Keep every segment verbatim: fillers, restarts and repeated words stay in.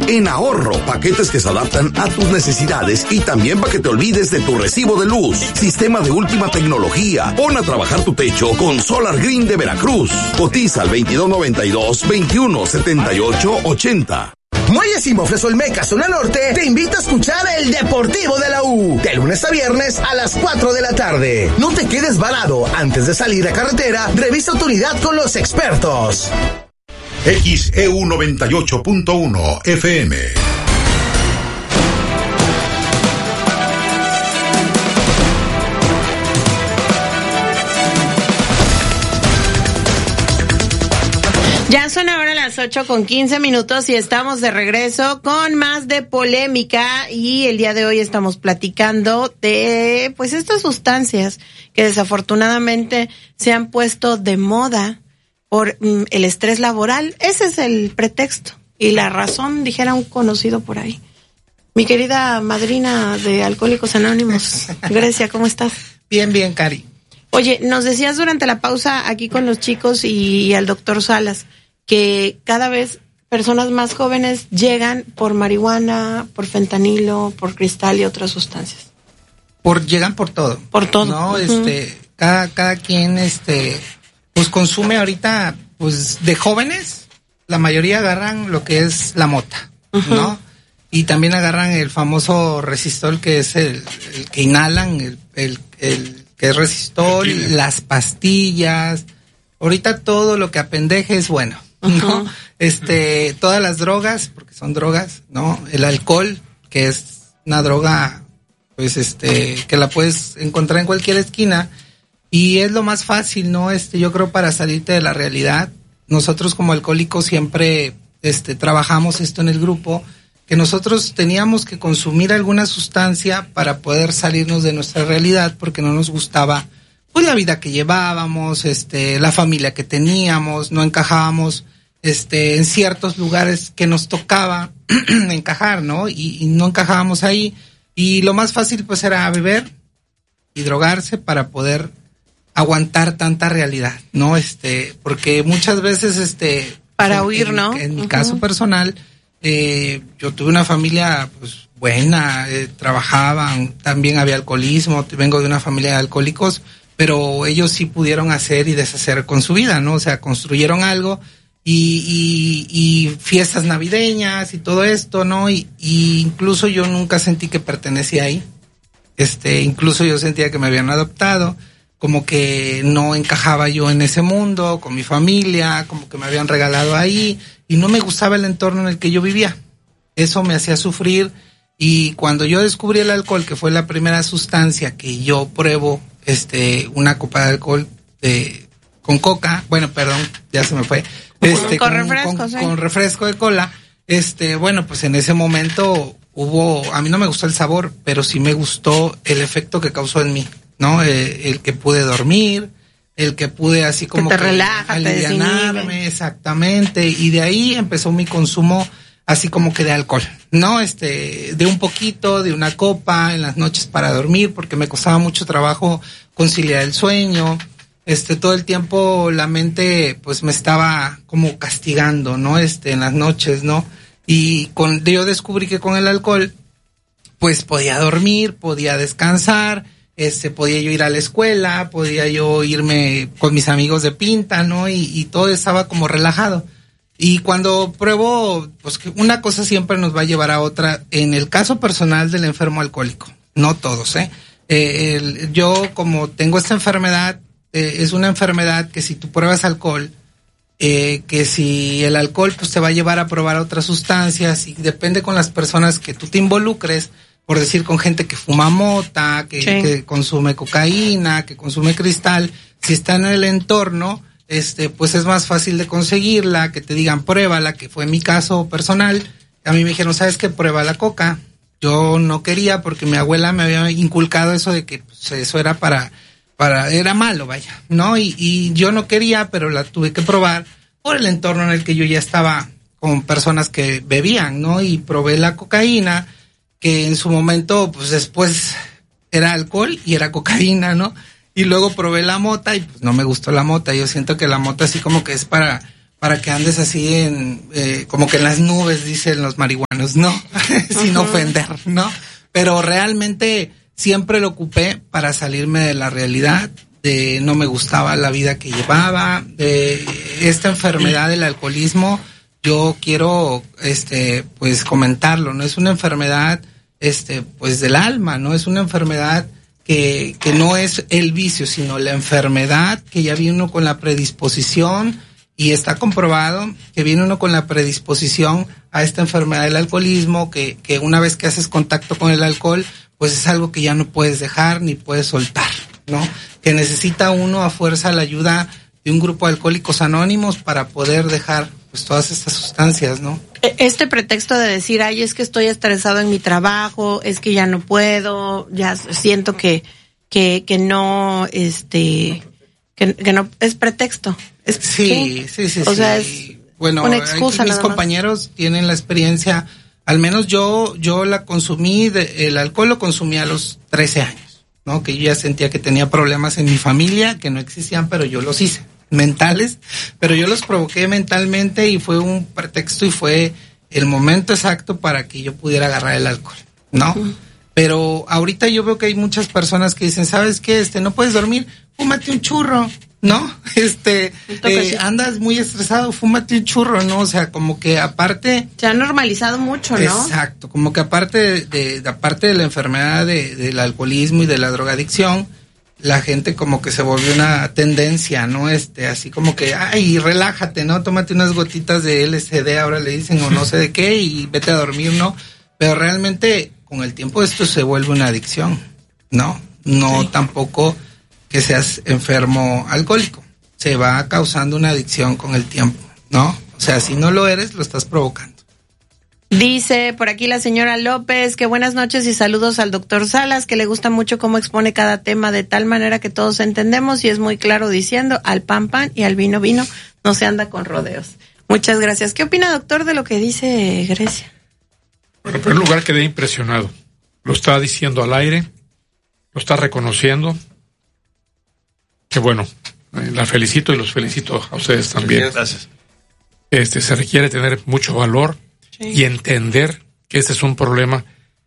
En Ahorro, paquetes que se adaptan a tus necesidades y también para que te olvides de tu recibo de luz. Sistema de última tecnología. Pon a trabajar tu techo con Solar Green de Veracruz. Cotiza al veintidós noventa y dos, veintiuno setenta y ocho ochenta. Muelle Simofres Olmeca, zona norte, te invita a escuchar el Deportivo de la U. De lunes a viernes a las cuatro de la tarde. No te quedes varado. Antes de salir a carretera, revisa tu unidad con los expertos. X E U noventa y ocho punto uno F M. Ya son ahora las ocho con quince minutos y estamos de regreso con más de polémica, y el día de hoy estamos platicando de pues estas sustancias que desafortunadamente se han puesto de moda por mm, el estrés laboral. Ese es el pretexto y la razón, dijera un conocido por ahí. Mi querida madrina de Alcohólicos Anónimos, Grecia, ¿cómo estás? Bien, bien, Cari. Oye, nos decías durante la pausa aquí con los chicos y, y al doctor Salas que cada vez personas más jóvenes llegan por marihuana, por fentanilo, por cristal y otras sustancias. Por llegan por todo. Por todo. No, uh-huh. este, cada cada quien este pues consume ahorita, pues de jóvenes, la mayoría agarran lo que es la mota, uh-huh. ¿no? Y también agarran el famoso resistol, que es el, el que inhalan, el, el, el que es resistol, las pastillas. Ahorita todo lo que apendeje es bueno, ¿no? Uh-huh. Este, todas las drogas, porque son drogas, ¿no? El alcohol, que es una droga, pues este, que la puedes encontrar en cualquier esquina, y es lo más fácil, ¿no? Este, yo creo, para salirte de la realidad. Nosotros como alcohólicos siempre, este, trabajamos esto en el grupo, que nosotros teníamos que consumir alguna sustancia para poder salirnos de nuestra realidad, porque no nos gustaba pues la vida que llevábamos, este, la familia que teníamos, no encajábamos este en ciertos lugares que nos tocaba encajar, ¿no? Y, y no encajábamos ahí, y lo más fácil pues era beber y drogarse para poder aguantar tanta realidad, ¿no? Este, porque muchas veces este para en, huir, en, ¿no? En mi uh-huh. caso personal, eh, yo tuve una familia pues buena, eh, trabajaban, también había alcoholismo, vengo de una familia de alcohólicos, pero ellos sí pudieron hacer y deshacer con su vida, ¿no? O sea, construyeron algo, y, y, y fiestas navideñas y todo esto, ¿no? Y, y incluso yo nunca sentí que pertenecía ahí. Este, incluso yo sentía que me habían adoptado, como que no encajaba yo en ese mundo, con mi familia, como que me habían regalado ahí, y no me gustaba el entorno en el que yo vivía. Eso me hacía sufrir, y cuando yo descubrí el alcohol, que fue la primera sustancia que yo pruebo, este, una copa de alcohol de, con coca, bueno, perdón, ya se me fue, este, con, con refresco, con, sí. con refresco de cola, este, bueno, pues en ese momento hubo, a mí no me gustó el sabor, pero sí me gustó el efecto que causó en mí, ¿no? Eh, el que pude dormir, el que pude así como que te que relaja, alivianarme, exactamente, y de ahí empezó mi consumo así como que de alcohol, ¿no? Este, de un poquito, de una copa en las noches para dormir, porque me costaba mucho trabajo conciliar el sueño. Este, todo el tiempo la mente pues me estaba como castigando, ¿no? Este, en las noches, ¿no? Y con, yo descubrí que con el alcohol pues podía dormir, podía descansar, este, podía yo ir a la escuela, podía yo irme con mis amigos de pinta, ¿no? Y, y todo estaba como relajado. Y cuando pruebo, pues que una cosa siempre nos va a llevar a otra. En el caso personal del enfermo alcohólico, no todos, ¿eh? eh el, yo como tengo esta enfermedad, eh, es una enfermedad que si tú pruebas alcohol, eh, que si el alcohol pues te va a llevar a probar otras sustancias, y depende con las personas que tú te involucres, por decir con gente que fuma mota, que, sí. que consume cocaína, que consume cristal, si está en el entorno, este, pues es más fácil de conseguirla, que te digan pruébala, que fue mi caso personal. A mí me dijeron, ¿sabes qué? Prueba la coca. Yo no quería porque mi abuela me había inculcado eso de que pues, eso era para, para, era malo, vaya, ¿no? Y, y yo no quería, pero la tuve que probar por el entorno en el que yo ya estaba con personas que bebían, ¿no? Y probé la cocaína, que en su momento, pues después era alcohol y era cocaína, ¿no? Y luego probé la mota y pues no me gustó la mota. Yo siento que la mota así como que es para para que andes así en, eh, como que en las nubes, dicen los marihuanos, no, sin uh-huh. ofender, ¿no? Pero realmente siempre lo ocupé para salirme de la realidad, de no me gustaba la vida que llevaba, de esta enfermedad del alcoholismo. Yo quiero, este, pues comentarlo, no es una enfermedad, este, pues del alma, no es una enfermedad que, que no es el vicio, sino la enfermedad que ya viene uno con la predisposición. Y está comprobado que viene uno con la predisposición a esta enfermedad del alcoholismo, que, que una vez que haces contacto con el alcohol, pues es algo que ya no puedes dejar ni puedes soltar, ¿no? Que necesita uno a fuerza la ayuda de un grupo de alcohólicos anónimos para poder dejar pues todas estas sustancias, ¿no? Este pretexto de decir, ay, es que estoy estresado en mi trabajo, es que ya no puedo, ya siento que, que, que no, este... Que, que no es pretexto. Es, sí, sí, sí, sí. O sí. sea, es bueno, una excusa. Mis compañeros tienen la experiencia, al menos yo, yo la consumí, de, el alcohol lo consumí a los trece años, ¿no? Que yo ya sentía que tenía problemas en mi familia, que no existían, pero yo los hice, mentales, pero yo los provoqué mentalmente y fue un pretexto y fue el momento exacto para que yo pudiera agarrar el alcohol, ¿no? Uh-huh. Pero ahorita yo veo que hay muchas personas que dicen, ¿sabes qué? Este, no puedes dormir, fúmate un churro, ¿no? Este, eh, andas muy estresado, fúmate un churro, ¿no? O sea, como que aparte... Se ha normalizado mucho, ¿no? Exacto, como que aparte de, de, de aparte de la enfermedad de, del alcoholismo y de la drogadicción, la gente como que se volvió una tendencia, ¿no? Este, así como que, ay, relájate, ¿no? Tómate unas gotitas de L S D, ahora le dicen, o no sé de qué, y vete a dormir, ¿no? Pero realmente... con el tiempo esto se vuelve una adicción, ¿no? No sí. Tampoco que seas enfermo alcohólico. Se va causando una adicción con el tiempo, ¿no? O sea, si no lo eres, lo estás provocando. Dice por aquí la señora López que buenas noches y saludos al doctor Salas, que le gusta mucho cómo expone cada tema de tal manera que todos entendemos y es muy claro diciendo al pan pan y al vino vino, no se anda con rodeos. Muchas gracias. ¿Qué opina, doctor, de lo que dice Grecia? Bueno, en primer lugar quedé impresionado. Lo está diciendo al aire, lo está reconociendo. Que bueno, eh, la felicito y los felicito a ustedes también. Gracias. Este, se requiere tener mucho valor sí. y entender que este es un problema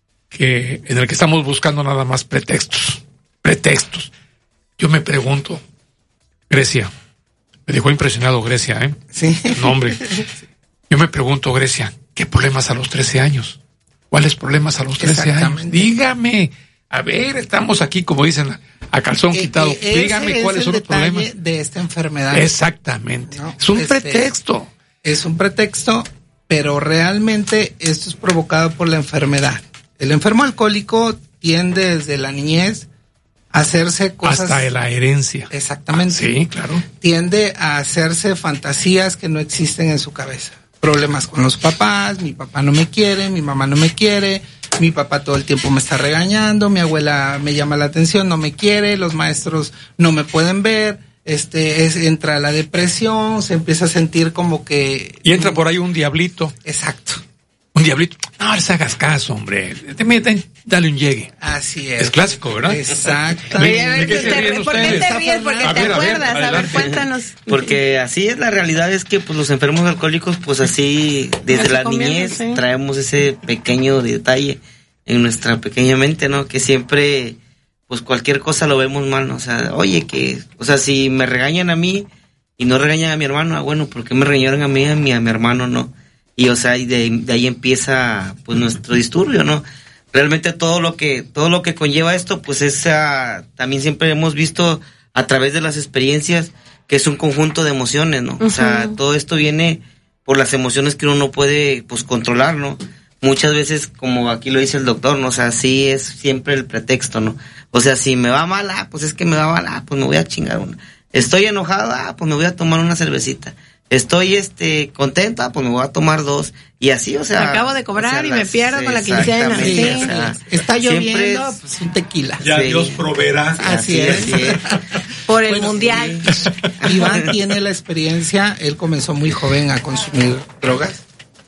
que en el que estamos buscando nada más pretextos. Pretextos. Yo me pregunto, Grecia, me dejó impresionado Grecia, ¿eh? Sí. No, hombre. Yo me pregunto, Grecia, ¿qué problemas a los trece años? ¿Cuáles problemas a los trece años? Dígame. A ver, estamos aquí, como dicen, a calzón eh, quitado. Eh, Dígame cuáles son los problemas de esta enfermedad. Exactamente. ¿No? Es un este, pretexto. Es un pretexto, pero realmente esto es provocado por la enfermedad. El enfermo alcohólico tiende desde la niñez a hacerse cosas... Hasta la herencia. Exactamente. Ah, sí, claro. Tiende a hacerse fantasías que no existen en su cabeza. Problemas con los papás, mi papá no me quiere, mi mamá no me quiere, mi papá todo el tiempo me está regañando, mi abuela me llama la atención, no me quiere, los maestros no me pueden ver, este, es, entra la depresión, se empieza a sentir como que... Y entra por ahí un diablito. Exacto. Un diablito. No les hagas caso, hombre. Te meten, dale un llegue. Así es. Es clásico, ¿verdad? Exacto. ¿De qué te ríes? ¿Por qué te ríes? Porque te ver, acuerdas. A ver, a ver, cuéntanos. Porque así es la realidad, es que pues los enfermos alcohólicos, pues así, desde así la niñez, sí. traemos ese pequeño detalle en nuestra pequeña mente, ¿no? Que siempre, pues cualquier cosa lo vemos mal, ¿no? O sea, oye, que, o sea, si me regañan a mí y no regañan a mi hermano, ah, bueno, ¿por qué me regañaron a mí y a mi, a mi hermano no? Y o sea, y de, de ahí empieza pues nuestro disturbio, ¿no? Realmente todo lo que todo lo que conlleva esto, pues es uh, también siempre hemos visto a través de las experiencias que es un conjunto de emociones, ¿no? Uh-huh. O sea, todo esto viene por las emociones que uno no puede pues controlar, ¿no? Muchas veces, como aquí lo dice el doctor, ¿no? O sea, sí es siempre el pretexto, ¿no? O sea, si me va mal, ah, pues es que me va mal, ah, pues me voy a chingar una. Estoy enojada, ah, pues me voy a tomar una cervecita. Estoy este contenta, pues me voy a tomar dos y así, o sea, acabo de cobrar o sea, y me pierdo con la quincena. Sí, o sea, está lloviendo, es, pues un tequila. Ya sí. Dios proveerá. Así, así es. Así es. Por el bueno, mundial. Sí. Iván tiene la experiencia, él comenzó muy joven a consumir drogas.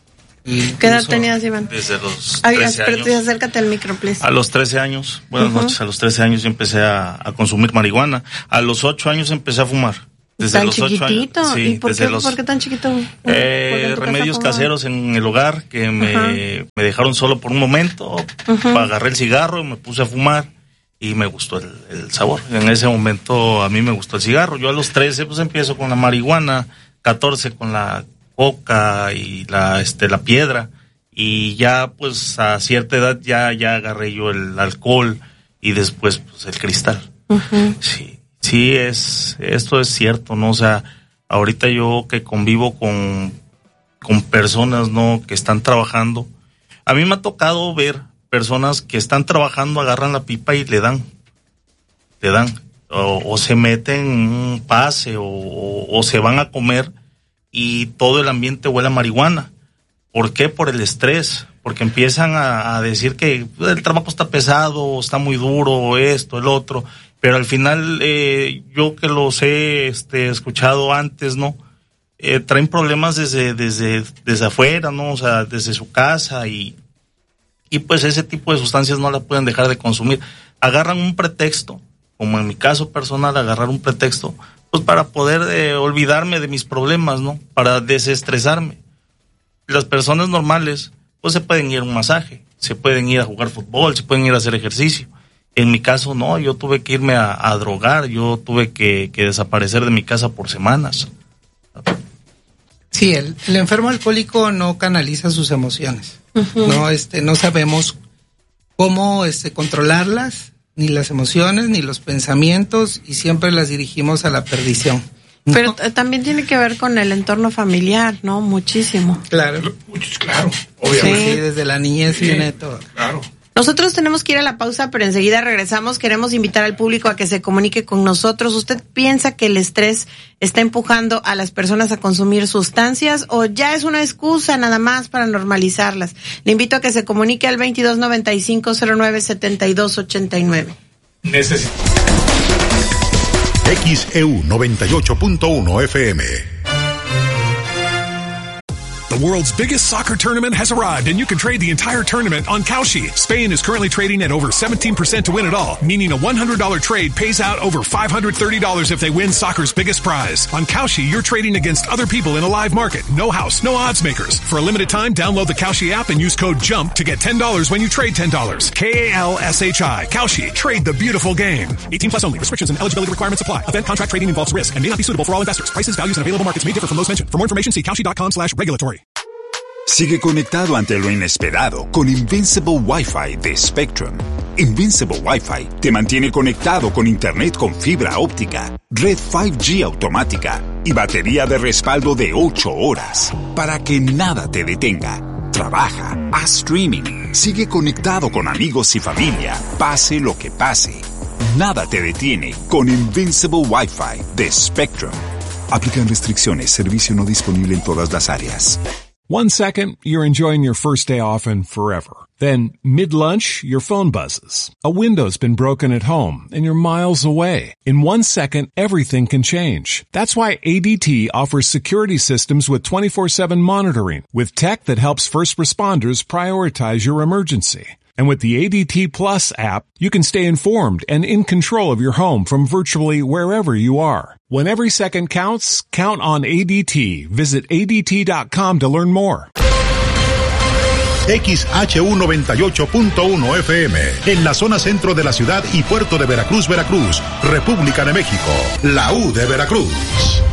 ¿Qué edad tenías, Iván? Desde los Ay, trece pero años. Acércate al micro, please. A los trece años, buenas uh-huh. noches, a los trece años yo empecé a, a consumir marihuana. A los ocho años empecé a fumar. Desde ¿Tan los ocho años. chiquitito? Sí, ¿Y por qué, los, por qué tan chiquito? Eh, remedios caseros en el hogar que me, me dejaron solo por un momento. Uh-huh. Agarré el cigarro y me puse a fumar y me gustó el, el sabor. En ese momento a mí me gustó el cigarro. Yo a los trece pues empiezo con la marihuana, catorce con la coca y la, este, la piedra. Y ya pues a cierta edad ya, ya agarré yo el alcohol y después pues el cristal. Uh-huh. Sí. Sí, es, esto es cierto, ¿no? O sea, ahorita yo que convivo con, con personas, ¿no? Que están trabajando. A mí me ha tocado ver personas que están trabajando, agarran la pipa y le dan. Le dan. O, o se meten un pase o, o, o se van a comer y todo el ambiente huele a marihuana. ¿Por qué? Por el estrés. Porque empiezan a, a decir que el trabajo está pesado, está muy duro, esto, el otro. Pero al final, eh, yo que los he este, escuchado antes, ¿no? Eh, traen problemas desde, desde, desde afuera, ¿no? O sea, desde su casa y, y pues ese tipo de sustancias no la pueden dejar de consumir. Agarran un pretexto, como en mi caso personal, agarrar un pretexto, pues para poder eh, olvidarme de mis problemas, ¿no? Para desestresarme. Las personas normales, pues se pueden ir a un masaje, se pueden ir a jugar fútbol, se pueden ir a hacer ejercicio. En mi caso no, yo tuve que irme a, a drogar, yo tuve que, que desaparecer de mi casa por semanas. Sí, el, el enfermo alcohólico no canaliza sus emociones. Uh-huh. No, este, no sabemos cómo este, controlarlas, ni las emociones, ni los pensamientos, y siempre las dirigimos a la perdición. ¿No? Pero t- también tiene que ver con el entorno familiar, ¿no? Muchísimo. Claro, claro, obviamente. Sí, desde la niñez sí, viene todo. Claro. Nosotros tenemos que ir a la pausa, pero enseguida regresamos. Queremos invitar al público a que se comunique con nosotros. ¿Usted piensa que el estrés está empujando a las personas a consumir sustancias o ya es una excusa nada más para normalizarlas? Le invito a que se comunique al veintidós noventa y cinco cero nueve setenta y dos ochenta y nueve. Necesito. X E U noventa y ocho punto uno F M. The world's biggest soccer tournament has arrived, and you can trade the entire tournament on Kalshi. Spain is currently trading at over seventeen percent to win it all, meaning a one hundred dollars trade pays out over five hundred thirty dollars if they win soccer's biggest prize. On Kalshi, you're trading against other people in a live market. No house, no odds makers. For a limited time, download the Kalshi app and use code JUMP to get ten dollars when you trade ten dollars. K A L S H I. Kalshi. Trade the beautiful game. eighteen plus only. Restrictions and eligibility requirements apply. Event contract trading involves risk and may not be suitable for all investors. Prices, values, and available markets may differ from those mentioned. For more information, see kalshi.com slash regulatory. Sigue conectado ante lo inesperado con Invincible Wi-Fi de Spectrum. Invincible Wi-Fi te mantiene conectado con internet con fibra óptica, red cinco G automática y batería de respaldo de ocho horas para que nada te detenga. Trabaja, haz streaming, sigue conectado con amigos y familia, pase lo que pase. Nada te detiene con Invincible Wi-Fi de Spectrum. Aplican restricciones, servicio no disponible en todas las áreas. One second, you're enjoying your first day off and forever. Then, mid-lunch, your phone buzzes. A window's been broken at home, and you're miles away. In one second, everything can change. That's why A D T offers security systems with twenty-four seven monitoring, with tech that helps first responders prioritize your emergency. And with the A D T Plus app, you can stay informed and in control of your home from virtually wherever you are. When every second counts, count on A D T. Visit A D T dot com to learn more. X H U noventa y ocho punto uno F M, en la zona centro de la ciudad y puerto de Veracruz, Veracruz, República de México, la U de Veracruz.